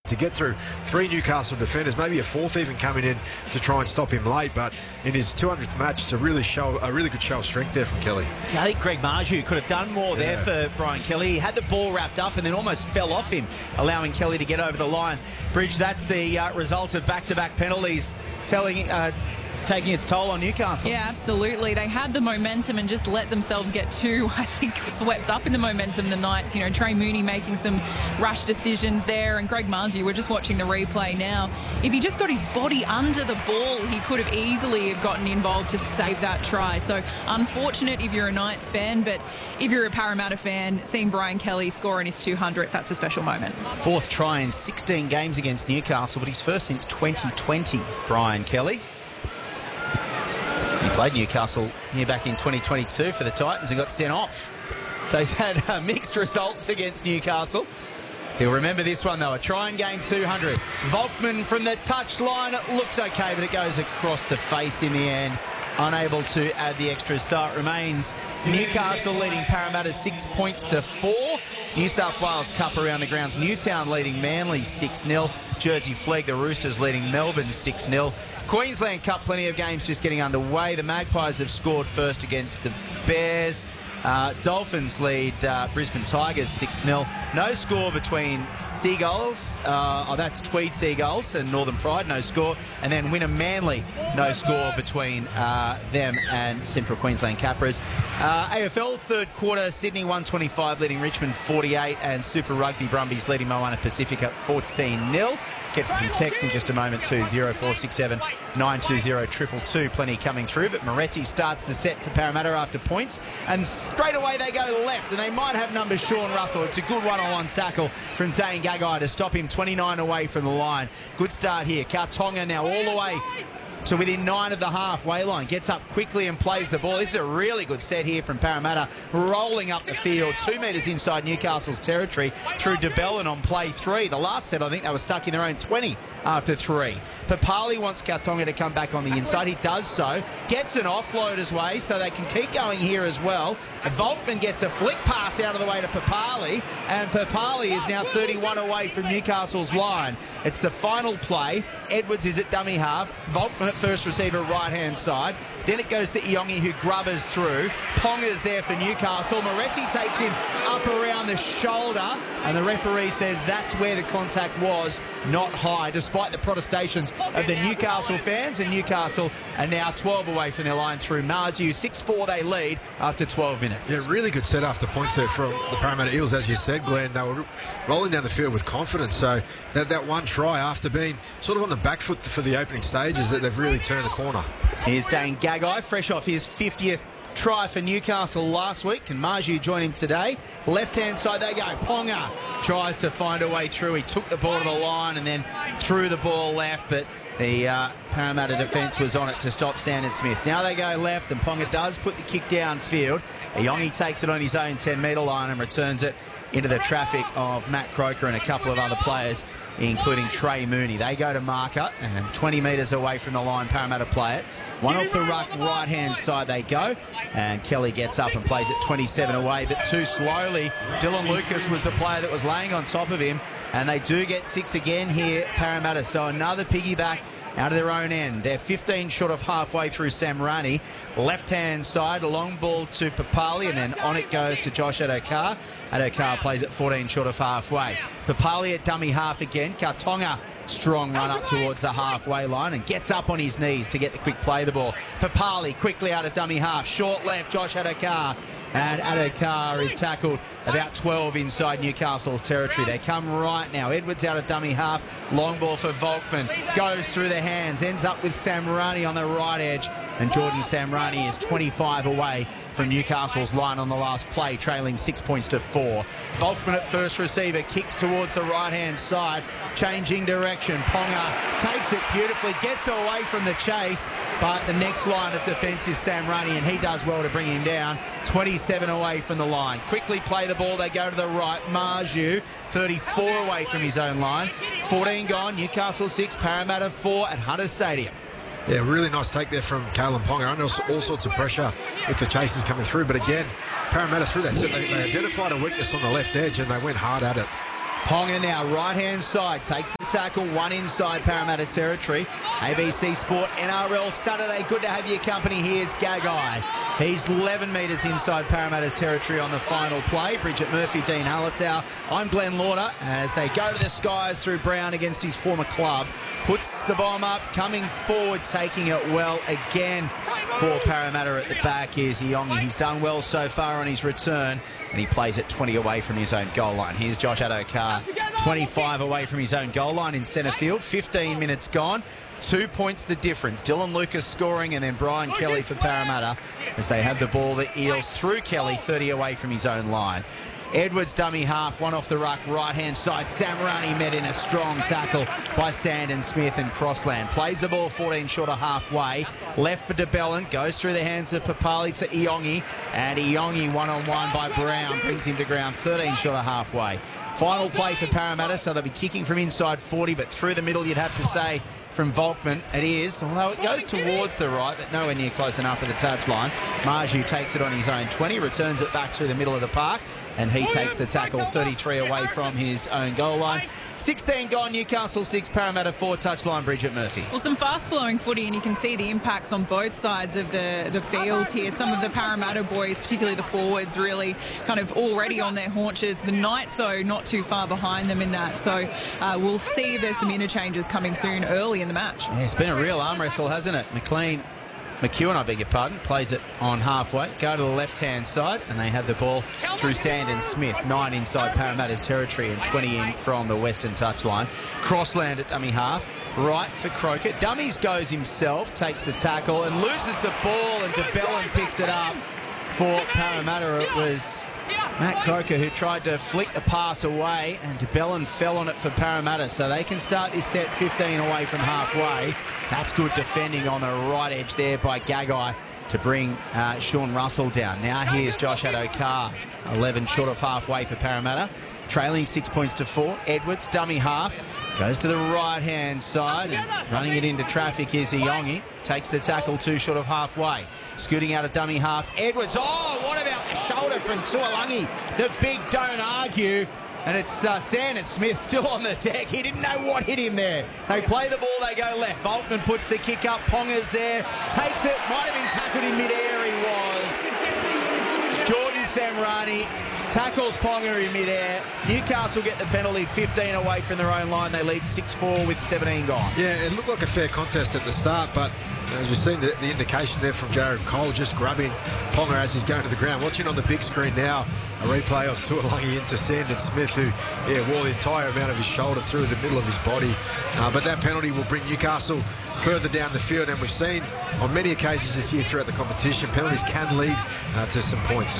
to get through 3 Newcastle defenders, maybe a 4th even coming in to try and stop him late. But in his 200th match, it's a really good show of strength there from Kelly. Yeah, I think Greg Marju could have done more there for Brian Kelly. He had the ball wrapped up and then almost fell off him, allowing Kelly to get over the line. Bridge, that's the result of back-to-back penalties taking its toll on Newcastle. Yeah, absolutely. They had the momentum and just let themselves get too, I think, swept up in the momentum. The Knights, you know, Trey Mooney making some rash decisions there, and Greg Marzu, we're just watching the replay now. If he just got his body under the ball, he could have easily have gotten involved to save that try. So unfortunate if you're a Knights fan, but if you're a Parramatta fan, seeing Brian Kelly score in his 200th, that's a special moment. 4th try in 16 games against Newcastle, but his first since 2020, Brian Kelly. He played Newcastle here back in 2022 for the Titans and got sent off. So he's had mixed results against Newcastle. He'll remember this one, though. A try and game 200. Volkman from the touchline. It looks okay, but it goes across the face in the end. Unable to add the extra. So it remains Newcastle leading Parramatta 6 points to 4. New South Wales Cup around the grounds. Newtown leading Manly 6-0. Jersey Flegg, the Roosters leading Melbourne 6-0. Queensland Cup, plenty of games just getting underway. The Magpies have scored first against the Bears. Dolphins lead Brisbane Tigers 6-0. No score between Seagulls. That's Tweed Seagulls and Northern Pride, no score. And then Wynnum Manly, no score between them and Central Queensland Capras. AFL third quarter, Sydney 125 leading Richmond 48, and Super Rugby Brumbies leading Moana Pacifica 14-0. Get to some text in just a moment too. 0467 920 222. Plenty coming through, but Moretti starts the set for Parramatta after points, and straight away they go left, and they might have number Sean Russell. It's a good one-on-one tackle from Dane Gagai to stop him 29 away from the line. Good start here. Kautonga now all the way to within 9 of the halfway line. Gets up quickly and plays the ball. This is a really good set here from Parramatta, rolling up the field 2 metres inside Newcastle's territory through DeBellin on play 3. The last set, I think they were stuck in their own 20 after 3. Papali wants Kautonga to come back on the inside. He does so. Gets an offload his way so they can keep going here as well. Volkman gets a flick pass out of the way to Papali, and Papali is now 31 away from Newcastle's line. It's the final play. Edwards is at dummy half. Volkman at first receiver right-hand side. Then it goes to Iongi, who grubbers through. Ponga's there for Newcastle. Moretti takes him up around the shoulder, and the referee says that's where the contact was, not high, despite the protestations of the Newcastle fans. And Newcastle are now 12 away from their line through Marzu. 6-4 they lead after 12 minutes. Yeah, really good set after points there from the Parramatta Eels, as you said, Glenn. They were rolling down the field with confidence. So that one try, after being sort of on the back foot for the opening stages, that they've really turned the corner. Here's Dane Gagai, fresh off his 50th try for Newcastle last week. Can Marju join him today? Left-hand side they go. Ponga tries to find a way through. He took the ball to the line and then threw the ball left, but the Parramatta defence was on it to stop Sandon Smith. Now they go left, and Ponga does put the kick downfield. Iongi takes it on his own 10-metre line and returns it into the traffic of Matt Croker and a couple of other players, including Trey Mooney. They go to marker, and 20 metres away from the line, Parramatta play it. One off the ruck, right-hand side they go, and Kelly gets up and plays it 27 away, but too slowly. Dylan Lucas was the player that was laying on top of him, and they do get 6 again here, Parramatta. So another piggyback out of their own end. They're 15 short of halfway through Samrani. Left-hand side, a long ball to Papali, and then on it goes to Josh Adokar. Adokar plays it 14 short of halfway. Papali at dummy half again. Kautonga, strong run up towards the halfway line and gets up on his knees to get the quick play of the ball. Papali quickly out of dummy half. Short left, Josh Adokar. And Adokar is tackled about 12 inside Newcastle's territory. They come right now. Edwards out of dummy half. Long ball for Volkman. Goes through the hands. Ends up with Samrani on the right edge. And Jordan Samrani is 25 away from Newcastle's line on the last play, trailing 6 points to 4. Volkman at first receiver. Kicks towards the right-hand side. Changing direction. Ponga takes it beautifully. Gets away from the chase. But the next line of defence is Samrani, and he does well to bring him down. 27 away from the line. Quickly play the ball. They go to the right. Marju, 34 away from his own line. 14 gone. Newcastle 6, Parramatta 4 at Hunter Stadium. Yeah, really nice take there from Kalyn Ponga. Under all sorts of pressure with the chasers coming through. But again, Parramatta through that set, they identified a weakness on the left edge and they went hard at it. Ponga now, right-hand side, takes the tackle, one inside Parramatta territory. ABC Sport NRL Saturday. Good to have your company. Here's Gagai. He's 11 metres inside Parramatta's territory on the final play. Bridget Murphy, Dean Hallertau. I'm Glenn Lauder as they go to the skies through Brown against his former club. Puts the bomb up, coming forward, taking it well again for Parramatta at the back. Here's Iongi. He's done well so far on his return, and he plays it 20 away from his own goal line. Here's Josh Addo-Carr, 25 away from his own goal line in centre field. 15 minutes gone. 2 points the difference. Dylan Lucas scoring, and then Brian Kelly for Parramatta as they have the ball. The Eels through Kelly, 30 away from his own line. Edwards dummy half, one off the ruck, right-hand side. Samarani met in a strong tackle by Sandon Smith, and Crossland plays the ball 14 short of halfway. Left for DeBellin, goes through the hands of Papali to Iongi, and Iongi one-on-one by Brown, brings him to ground 13 short of halfway. Final play for Parramatta, so they'll be kicking from inside 40, but through the middle, you'd have to say, from Volkman, it is, although it goes towards the right, but nowhere near close enough for the Tabs line. Marju takes it on his own 20, returns it back through the middle of the park, and he takes the tackle 33 away from his own goal line. 16 gone, Newcastle 6, Parramatta 4, touchline Bridget Murphy. Well, some fast-flowing footy, and you can see the impacts on both sides of the field here. Some of the Parramatta boys, particularly the forwards, really kind of already on their haunches. The Knights, though, not too far behind them in that. So we'll see if there's some interchanges coming soon early in the match. Yeah, it's been a real arm wrestle, hasn't it? McEwen, I beg your pardon, plays it on halfway. Go to the left-hand side, and they have the ball through Sandon Smith. 9 inside Parramatta's territory and 20 in from the western touchline. Crossland at dummy half. Right for Croker. Dummies goes himself, takes the tackle, and loses the ball, and DeBellin picks it up for Parramatta. It was Matt Croker who tried to flick the pass away, and DeBellin fell on it for Parramatta, so they can start this set 15 away from halfway. That's good defending on the right edge there by Gagai to bring Sean Russell down. Now here's Josh Addo-Carr, 11 short of halfway for Parramatta, trailing 6 points to 4. Edwards, dummy half, goes to the right-hand side, and running it into traffic is Iongi. Takes the tackle 2 short of halfway. Scooting out of dummy half. Edwards, oh, what about the shoulder from Tuolangi? The big don't argue. And it's Sandon Smith still on the deck. He didn't know what hit him there. They play the ball, they go left. Volkman puts the kick up. Ponga's there. Takes it. Might have been tackled in mid-air. He was. Jordan Samarani tackles Ponga in mid-air. Newcastle get the penalty 15 away from their own line. They lead 6-4 with 17 gone. Yeah, it looked like a fair contest at the start, but as we've seen the indication there from Jared Cole, just grabbing Ponga as he's going to the ground. Watching on the big screen now, a replay of Tuolangi into Sandon Smith, who wore the entire amount of his shoulder through the middle of his body. But that penalty will bring Newcastle further down the field, and we've seen on many occasions this year throughout the competition, penalties can lead to some points.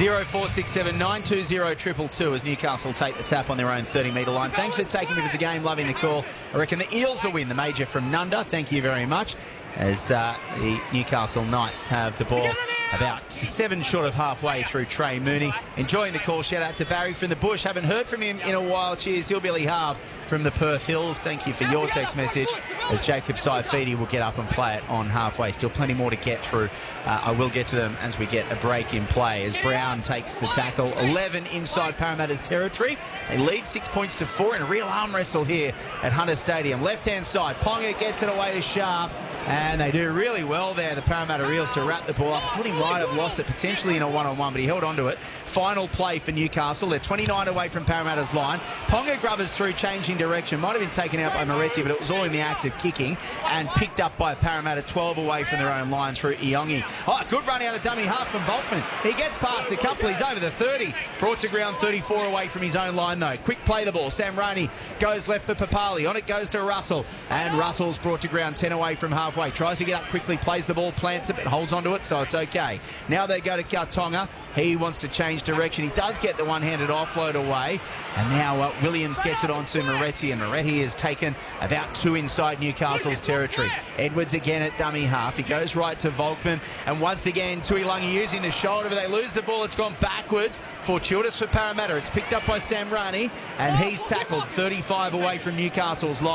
0467 920 222 as Newcastle take the tap on their own 30-metre line. Thanks for taking me to the game, loving the call. I reckon the Eels will win, the major from Nunda. Thank you very much. As the Newcastle Knights have the ball about 7 short of halfway through Trey Mooney. Enjoying the call. Shout out to Barry from the Bush. Haven't heard from him in a while. Cheers, Hillbilly Harve from the Perth Hills. Thank you for your text message. As Jacob Saifidi will get up and play it on halfway. Still plenty more to get through. I will get to them as we get a break in play. As Brown takes the tackle. 11 inside Parramatta's territory. They lead 6 points to 4 in a real arm wrestle here at Hunter Stadium. Left-hand side. Ponga gets it away to Sharp. And they do really well there, the Parramatta Eels, to wrap the ball up. I thought he might have lost it potentially in a one-on-one, but he held on to it. Final play for Newcastle. They're 29 away from Parramatta's line. Ponga grubbers through, changing direction. Might have been taken out by Moretti, but it was all in the act of kicking. And picked up by Parramatta, 12 away from their own line through Iongi. Oh, good run out of dummy half from Volkman. He gets past a couple. He's over the 30. Brought to ground 34 away from his own line, though. Quick play the ball. Sam Rainey goes left for Papali. On it goes to Russell. And Russell's brought to ground 10 away from halfway. Tries to get up quickly, plays the ball, plants it, but holds onto it, so it's okay. Now they go to Kartonga. He wants to change direction. He does get the one-handed offload away. And now Williams gets it onto Moretti, and Moretti has taken about 2 inside Newcastle's territory. Edwards again at dummy half. He goes right to Volkman, and once again Tuilagi using the shoulder, but they lose the ball. It's gone backwards. Fortuitous for Parramatta. It's picked up by Sam Rani, and he's tackled 35 away from Newcastle's line.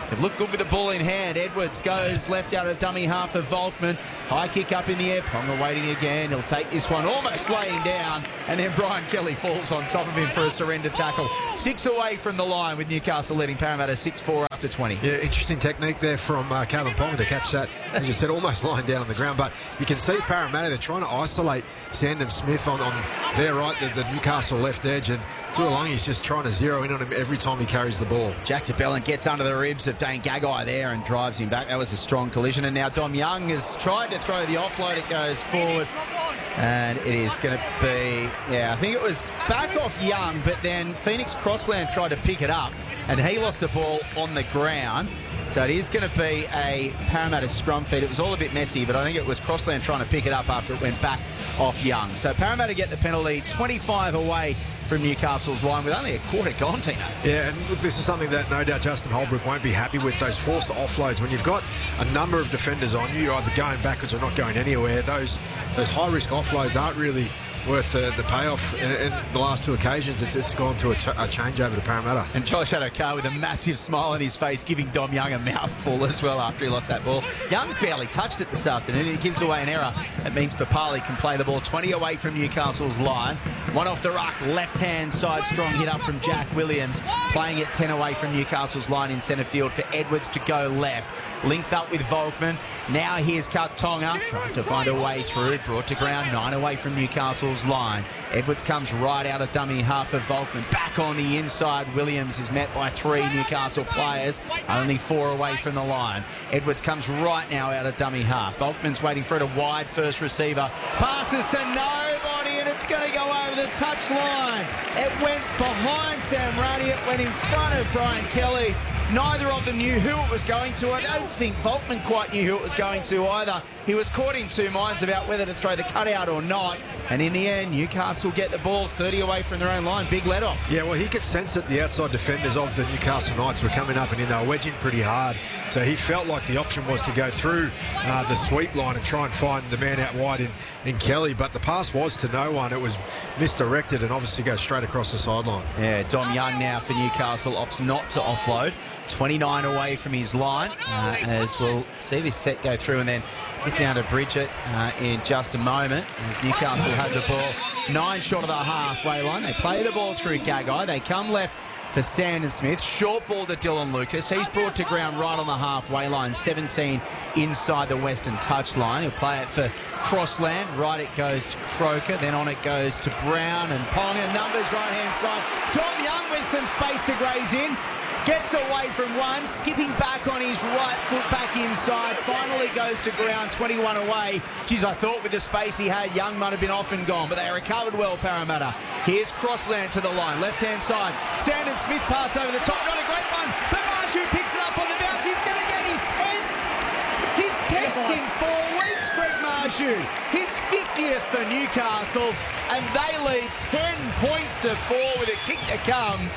They've looked good with the ball in hand. Edwards goes left out of dummy half of Volkman. High kick up in the air. Ponga waiting again. He'll take this one, almost laying down. And then Brian Kelly falls on top of him for a surrender tackle. 6 away from the line with Newcastle leading Parramatta 6-4 after 20. Yeah, interesting technique there from Calvin Ponga to catch that, as you said, almost lying down on the ground. But you can see Parramatta, they're trying to isolate Sandon Smith on their right, the Newcastle left edge. And Tuolangi's just trying to zero in on him every time he carries the ball. Jack DeBellin gets under the ribs of Dane Gagai there and drives him back. That was a strong collision. And now Dom Young has tried to throw the offload. It goes forward. And it is going to be, I think it was back off Young, but then Phoenix Crossland tried to pick it up and he lost the ball on the ground. So it is going to be a Parramatta scrum feed. It was all a bit messy, but I think it was Crossland trying to pick it up after it went back off Young. So Parramatta get the penalty, 25 away from Newcastle's line with only a quarter gone, Tino. Yeah, and look, this is something that no doubt Justin Holbrook won't be happy with, those forced offloads. When you've got a number of defenders on you, you're either going backwards or not going anywhere. Those high-risk offloads aren't really worth the payoff. In the last two occasions, it's gone to a changeover to Parramatta. And Josh Adokar with a massive smile on his face, giving Dom Young a mouthful as well after he lost that ball. Young's barely touched it this afternoon. He gives away an error. It means Papali can play the ball 20 away from Newcastle's line. One off the ruck, left-hand side, strong hit up from Jack Williams. Playing it 10 away from Newcastle's line in centre field for Edwards to go left. Links up with Volkman. Now here's Tonga. Tries to find a way through. Brought to ground, 9 away from Newcastle's line. Edwards comes right out of dummy half of Volkman. Back on the inside. Williams is met by 3 Newcastle players. Only 4 away from the line. Edwards comes right now out of dummy half. Volkman's waiting for it. A wide first receiver. Passes to nobody and it's going to go over the touch line. It went behind Sam Ruddy. It went in front of Brian Kelly. Neither of them knew who it was going to. I don't think Volkman quite knew who it was going to either. He was caught in two minds about whether to throw the cutout or not. And in the end, Newcastle get the ball 30 away from their own line. Big let off. Yeah, well, he could sense that the outside defenders of the Newcastle Knights were coming up and in. They were wedging pretty hard. So he felt like the option was to go through the sweep line and try and find the man out wide in Kelly. But the pass was to no one. It was misdirected and obviously goes straight across the sideline. Yeah, Dom Young now for Newcastle opts not to offload. 29 away from his line, as we'll see this set go through and then get down to Bridget in just a moment as Newcastle have the ball 9 short of the halfway line. They play the ball through Gagai. They come left for Sandon Smith. Short ball to Dylan Lucas. He's brought to ground right on the halfway line, 17 inside the western touchline. He'll play it for Crossland. Right it goes to Croker. Then on it goes to Brown and Ponga. Numbers right-hand side. Dom Young with some space to graze in. Gets away from one, skipping back on his right foot back inside. Finally goes to ground, 21 away. Geez, I thought with the space he had, Young might have been off and gone, but they recovered well, Parramatta. Here's Crossland to the line, left-hand side. Sandon Smith pass over the top, not a great one, but Marju picks it up on the bounce. He's going to get his 10th. His 10th in 4 weeks, Greg Marju. His 50th for Newcastle, and they lead 10 points to 4 with a kick to come.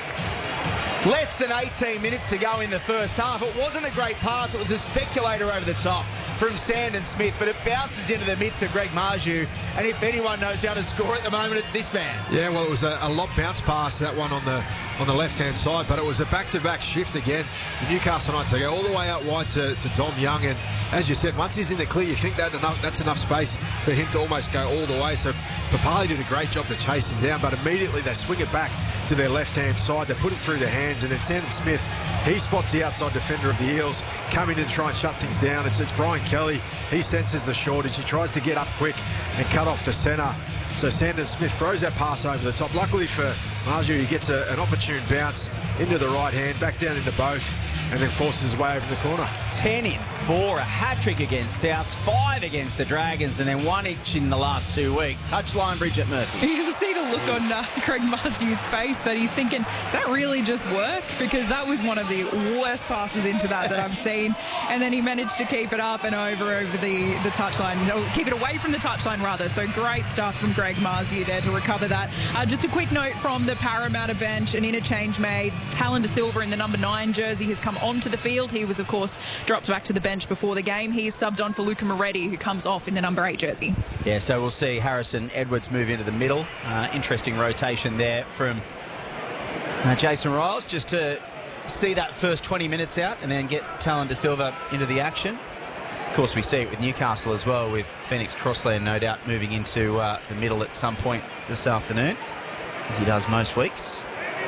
Less than 18 minutes to go in the first half. It wasn't a great pass. It was a speculator over the top from Sandon Smith, but it bounces into the midst of Greg Marju. And if anyone knows how to score at the moment, it's this man. Yeah, well, it was a lob bounce pass, that one on the left-hand side, but it was a back-to-back shift again. The Newcastle Knights, they go all the way out wide to Dom Young, and as you said, once he's in the clear, you think that's enough space for him to almost go all the way. So Papali did a great job to chase him down, but immediately they swing it back to their left-hand side. They put it through their hands, and then Sandon Smith, he spots the outside defender of the Eels, coming in to try and shut things down. It's Brian Kelly. He senses the shortage. He tries to get up quick and cut off the centre. So Sandon Smith throws that pass over the top. Luckily for Marju, he gets an opportune bounce into the right hand, back down into both, and then forces his way over the corner. 10 in 4, a hat-trick against Souths, 5 against the Dragons, and then 1 each in the last 2 weeks. Touchline, Bridget Murphy. You can see the look on Craig Marzu's face that he's thinking, that really just worked? Because that was one of the worst passes into that I've seen. And then he managed to keep it up and over the touchline, or keep it away from the touchline rather. So great stuff from Greg Marzu there to recover that. Just a quick note from the Parramatta bench, an interchange made. Talon De Silva in the number 9 jersey has come onto the field. He was, of course, dropped back to the bench before the game. He's subbed on for Luca Moretti, who comes off in the number 8 jersey. Yeah, so we'll see Harrison Edwards move into the middle. Interesting rotation there from Jason Riles, just to see that first 20 minutes out and then get Talon De Silva into the action. Of course, we see it with Newcastle as well, with Phoenix Crossland no doubt moving into the middle at some point this afternoon, as he does most weeks.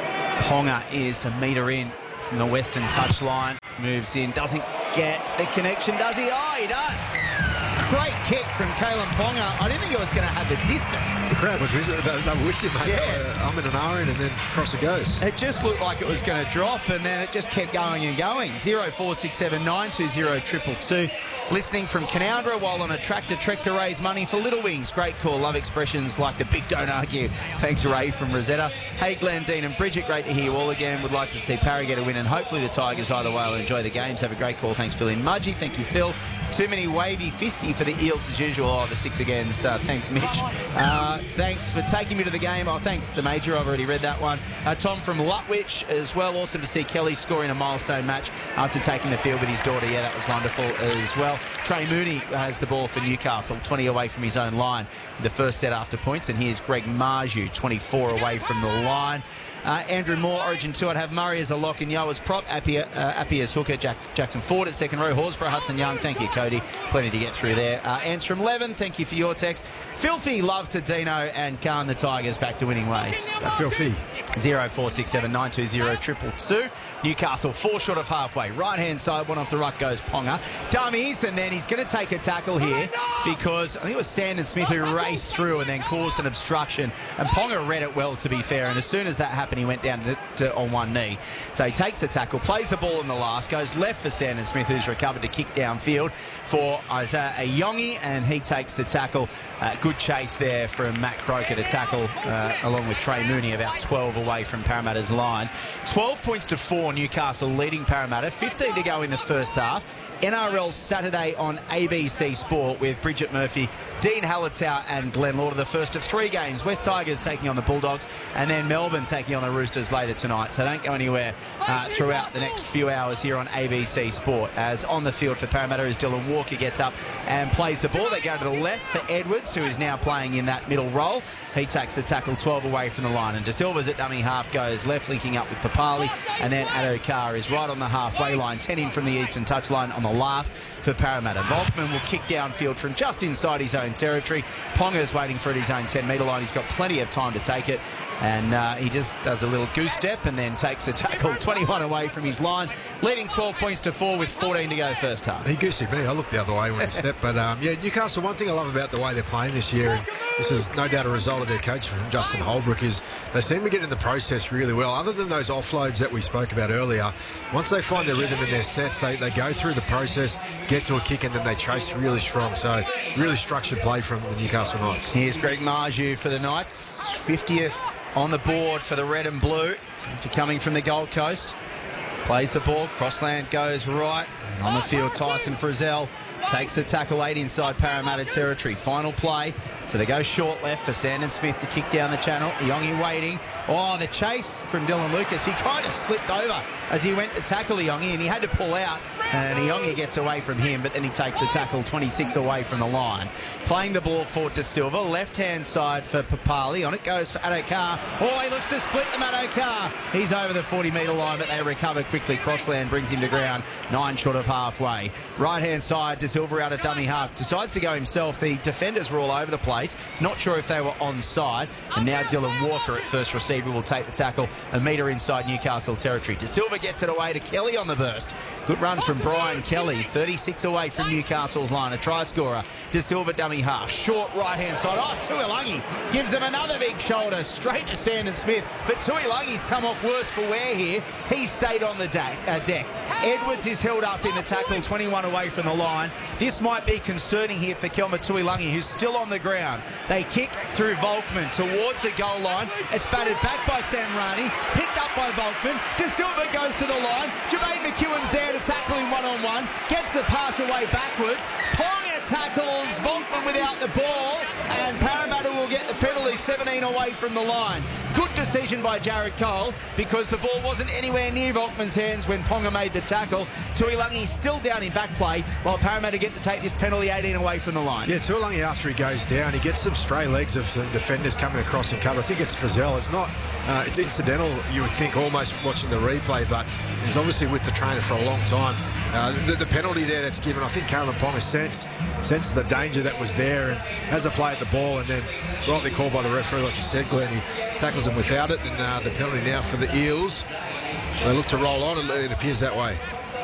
Ponga is a metre in from the western touchline, moves in, doesn't get the connection, does he? Oh, he does! Great kick from Kalyn Ponga. I didn't think he was going to have the distance. The crowd was with him, they were with him, mate. Yeah. I'm in an iron and then across it goes. It just looked like it was going to drop, and then it just kept going and going. 0467 920 222. Listening from Canoundra while on a tractor trek to raise money for Little Wings. Great call. Love expressions like the big don't argue. Thanks, Ray from Rosetta. Hey, Glenn, Dean and Bridget, great to hear you all again. Would like to see Parry get a win, and hopefully the Tigers either way will enjoy the games. Have a great call. Thanks, Phil in Mudgee. Thank you, Phil. Too many wavy fisty for the Eels as usual. Oh, the 6 again. So thanks, Mitch. Thanks for taking me to the game. Oh, thanks, the Major. I've already read that one. Tom from Lutwich as well. Awesome to see Kelly scoring a milestone match after taking the field with his daughter. Yeah, that was wonderful as well. Trey Mooney has the ball for Newcastle, 20 away from his own line in the first set after points. And here's Greg Marju, 24 away from the line. Andrew Moore, Origin 2. I'd have Murray as a lock and Yo as prop. Appy as hooker. Jackson Ford at second row. Horsburgh, Hudson Young. Thank you, Cody. Plenty to get through there. Ants from Levin. Thank you for your text. Filthy love to Dino and Khan the Tigers back to winning ways. Filthy. 0467 920 222. Newcastle 4 short of halfway. Right hand side, one off the ruck goes Ponga. Dummies, and then he's going to take a tackle here because I think it was Sandon Smith who raced through and then caused an obstruction. And Ponga read it well, to be fair. And as soon as that happened, he went down on one knee. So he takes the tackle, plays the ball in the last, goes left for Sandon Smith, who's recovered to kick downfield for Isaiah Ayongi, and he takes the tackle. Good chase there from Matt Croker to tackle along with Trey Mooney, about 12 away from Parramatta's line. 12 points to 4, Newcastle leading Parramatta. 15 to go in the first half. NRL Saturday on ABC Sport with Bridget Murphy, Dean Hallertau and Glenn Lauder. The first of 3 games. West Tigers taking on the Bulldogs and then Melbourne taking on the Roosters later tonight. So don't go anywhere throughout the next few hours here on ABC Sport. As on the field for Parramatta as Dylan Walker gets up and plays the ball. They go to the left for Edwards, who is now playing in that middle role. He takes the tackle 12 away from the line. And De Silva's at dummy half, goes left, linking up with Papali. And then Addo-Carr is right on the halfway line, 10 in from the eastern touchline on the last for Parramatta. Volkman will kick downfield from just inside his own territory. Ponga's waiting for his own 10-metre line. He's got plenty of time to take it. And he just does a little goose step and then takes a tackle 21 away from his line, leading 12 points to 4 with 14 to go first half. He goosed me. I looked the other way when he stepped. But, yeah, Newcastle, one thing I love about the way they're playing this year, and this is no doubt a result of their coach from Justin Holbrook, is they seem to get in the process really well. Other than those offloads that we spoke about earlier, once they find their rhythm in their sets, they go through the process, get to a kick, and then they chase really strong. So really structured play from the Newcastle Knights. Here's Greg Marju for the Knights, 50th on the board for the red and blue after coming from the Gold Coast. Plays the ball, Crossland goes right. And on the field, Tyson Frizzell takes the tackle 8 inside Parramatta territory. Final play. So they go short left for Sandon Smith to kick down the channel. Iongi waiting. Oh, the chase from Dylan Lucas. He kind of slipped over as he went to tackle Iongi, and he had to pull out. And Iongi gets away from him, but then he takes the tackle 26 away from the line. Playing the ball for De Silva. Left-hand side for Papali. On it goes for Addo-Carr. Oh, he looks to split them, Addo-Carr. He's over the 40-metre line, but they recover quickly. Crossland brings him to ground. 9 short of halfway. Right-hand side, De Silva out at dummy half. Decides to go himself. The defenders were all over the place. Not sure if they were onside. And now Dylan Walker at first receiver will take the tackle a metre inside Newcastle territory. De Silva gets it away to Kelly on the burst. Good run from Brian Kelly. 36 away from Newcastle's line. A try scorer. De Silva dummy half. Short right-hand side. Oh, Tuilagi gives them another big shoulder straight to Sandon Smith. But Tuilagi's come off worse for wear here. He stayed on the deck. Edwards is held up in the tackle, 21 away from the line. This might be concerning here for Kelma Tuilagi, who's still on the ground. They kick through Volkman towards the goal line. It's batted back by Sam Rani, picked up by Volkman. De Silva goes to the line. Jermaine McEwen's there to tackle him one-on-one. Gets the pass away backwards. Ponga tackles Volkman without the ball, and Parramatta will get the penalty 17 away from the line. Good decision by Jared Cole, because the ball wasn't anywhere near Volkman's hands when Ponga made the tackle. Tuilagi still down in back play, while Parramatta get to take this penalty 18 away from the line. Yeah, Tuilagi, after he goes down, he gets some stray legs of some defenders coming across in cover. I think it's Frizzell. It's not It's incidental, you would think, almost watching the replay, but he's obviously with the trainer for a long time. The penalty there that's given, I think Kalyn Ponga sensed the danger that was there and has a play at the ball, and then rightly called by the referee, like you said, Glenn. He tackles him without it, and the penalty now for the Eels. They look to roll on, and it appears that way.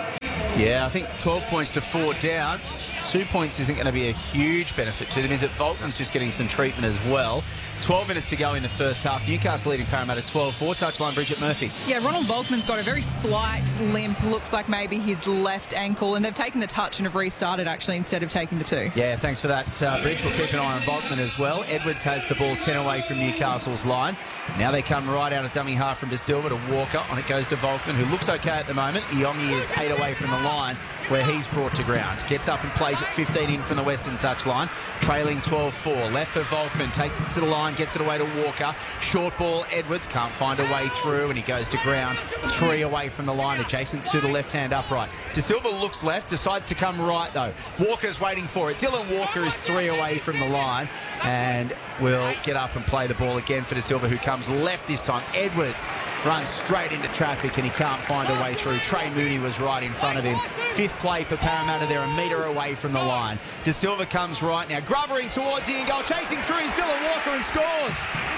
Yeah, I think 12 points to 4 down. 2 points isn't going to be a huge benefit to them. Is it Volkman's just getting some treatment as well? 12 minutes to go in the first half. Newcastle leading Parramatta 12-4. Touchline, Bridget Murphy. Yeah, Ronald Volkman's got a very slight limp. Looks like maybe his left ankle. And they've taken the touch and have restarted, actually, instead of taking the 2. Yeah, thanks for that, Bridge. We'll keep an eye on Volkman as well. Edwards has the ball 10 away from Newcastle's line. Now they come right out of dummy half from De Silva to Walker. On it goes to Volkman, who looks okay at the moment. Iomi is 8 away from the line, where he's brought to ground. Gets up and plays at 15 in from the Western touchline. Trailing 12-4. Left for Volkman. Takes it to the line. Gets it away to Walker. Short ball. Edwards can't find a way through, and he goes to ground. 3 away from the line, adjacent to the left-hand upright. De Silva looks left. Decides to come right, though. Walker's waiting for it. Dylan Walker is 3 away from the line, and will get up and play the ball again for De Silva, who comes left this time. Edwards runs straight into traffic, and he can't find a way through. Trey Mooney was right in front of him. 5th play for Parramatta. They're a metre away from the line. De Silva comes right now, grubbering towards the end goal, chasing through is Dylan Walker, and scores.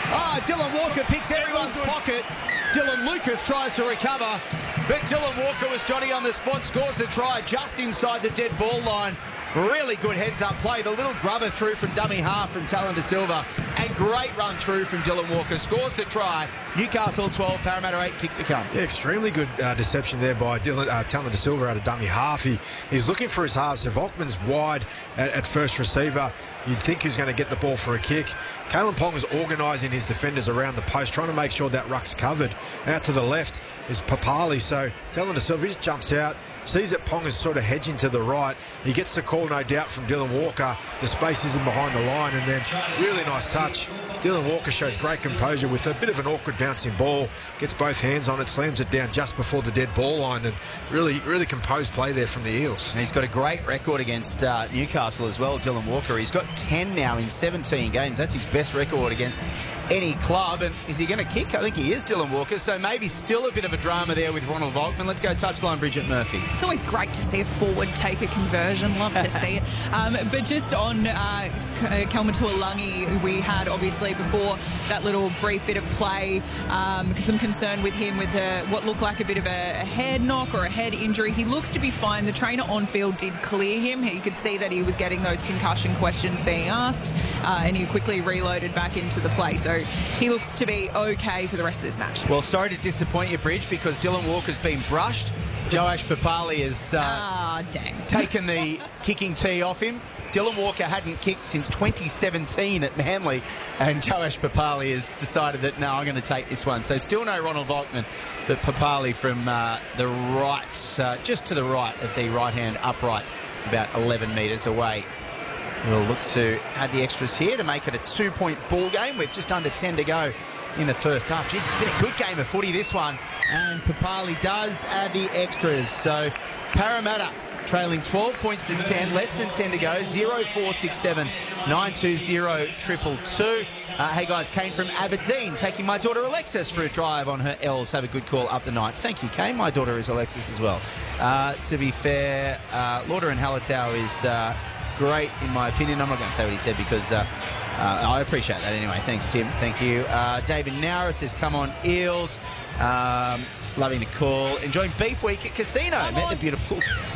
Dylan Walker picks everyone's pocket. Dylan Lucas tries to recover, but Dylan Walker was Johnny on the spot, scores the try just inside the dead ball line. Really good heads-up play. The little grubber through from dummy half from Talon De Silva, and great run through from Dylan Walker. Scores the try. Newcastle 12, Parramatta 8, kick to come. Yeah, extremely good deception there by Talon De Silva out of dummy half. He's looking for his half, so Volkman's wide at first receiver. You'd think he's going to get the ball for a kick. Kalyn Ponga's organising his defenders around the post, trying to make sure that ruck's covered. Out to the left is Papali, so Talon De Silva just jumps out, sees that Ponga's sort of hedging to the right. He gets the call, no doubt, from Dylan Walker. The space isn't behind the line, and then really nice touch. Dylan Walker shows great composure with a bit of an awkward bouncing ball. Gets both hands on it, slams it down just before the dead ball line, and really composed play there from the Eels. And he's got a great record against Newcastle as well, Dylan Walker. He's got 10 now in 17 games. That's his best record against any club. And is he going to kick? I think he is, Dylan Walker. So maybe still a bit of a drama there with Ronald Volkman. Let's go touchline, Bridget Murphy. It's always great to see a forward take a conversion. Love to see it. But just on Kelma Tuolangi, we had obviously before that little brief bit of play, some concern with him with what looked like a bit of a head knock or a head injury. He looks to be fine. The trainer on field did clear him. He could see that he was getting those concussion questions being asked, and he quickly reloaded back into the play. So he looks to be okay for the rest of this match. Well, sorry to disappoint you, Bridge, because Dylan Walker's been brushed. Joash Papali has taken the kicking tee off him. Dylan Walker hadn't kicked since 2017 at Manly, and Joash Papali has decided that, no, I'm going to take this one. So still no Ronald Volkman, but Papali from the right, just to the right of the right-hand upright, about 11 metres away. We'll look to add the extras here to make it a 2-point ball game with just under 10 to go in the first half. Jeez, it's been a good game of footy, this one. And Papali does add the extras. So Parramatta trailing 12 points to 10, less than 10 to go. 0467 920 222. Hey guys, Kane from Aberdeen taking my daughter Alexis for a drive on her L's. Have a good call up the Knights. Thank you, Kane. My daughter is Alexis as well. To be fair, Lauder and Hallertau is great in my opinion. I'm not going to say what he said because I appreciate that anyway. Thanks, Tim. Thank you. David Nowra says, come on, Eels. Loving the call. Enjoying Beef Week at Casino. Met the beautiful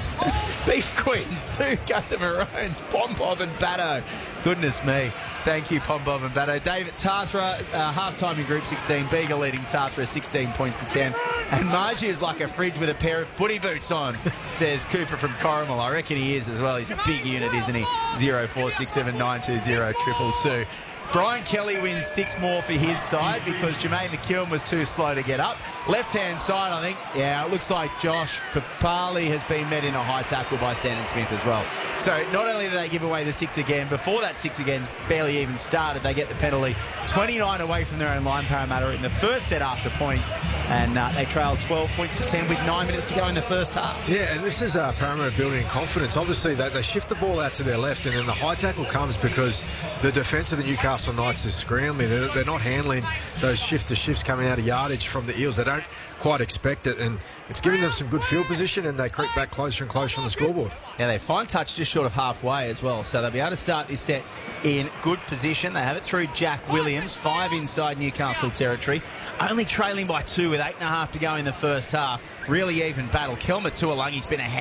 Beef Queens too. Go the Maroons. Pom Pom and Batto. Goodness me. Thank you, Pom Pom and Batto. David Tathra, half-time in Group 16. Bega leading Tathra 16 points to 10. And Margie is like a fridge with a pair of booty boots on, says Cooper from Corrimal. I reckon he is as well. He's a big unit, isn't he? 0467 920 222. Brian Kelly wins 6 more for his side because Jermaine McKeown was too slow to get up. Left-hand side, I think, yeah, it looks like Josh Papali has been met in a high tackle by Sandon Smith as well. So not only do they give away the 6 again, before that 6 again barely even started, they get the penalty. 29 away from their own line, Parramatta, in the first set after points, and they trailed 12 points to 10 with 9 minutes to go in the first half. Yeah, and this is Parramatta building confidence. Obviously, they shift the ball out to their left, and then the high tackle comes because the defence of the Newcastle Newcastle Knights is scrambling. They're not handling those shift-to-shifts coming out of yardage from the Eels. They don't quite expect it, and it's giving them some good field position, and they creep back closer and closer on the scoreboard. Yeah, they fine touch just short of halfway as well, so they'll be able to start this set in good position. They have it through Jack Williams, 5 inside Newcastle territory, only trailing by 2 with 8.5 to go in the first half. Really even battle. Kelma Tuolangi's been a